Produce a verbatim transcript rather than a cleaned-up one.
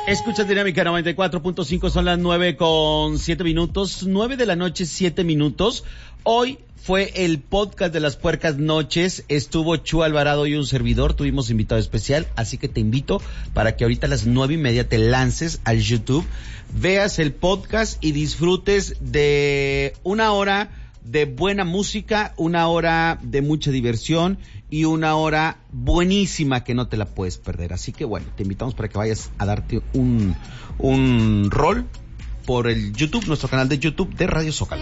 Escuchas Dinámica noventa y cuatro punto cinco, son las nueve con siete minutos, nueve de la noche, siete minutos. Hoy fue el podcast de las Puercas Noches, estuvo Chu Alvarado y un servidor, tuvimos invitado especial, así que te invito para que ahorita a las nueve y media te lances al YouTube, veas el podcast y disfrutes de una hora de buena música, una hora de mucha diversión y una hora buenísima que no te la puedes perder. Así que bueno, te invitamos para que vayas a darte un, un rol por el YouTube, nuestro canal de YouTube de Radio Zócalo.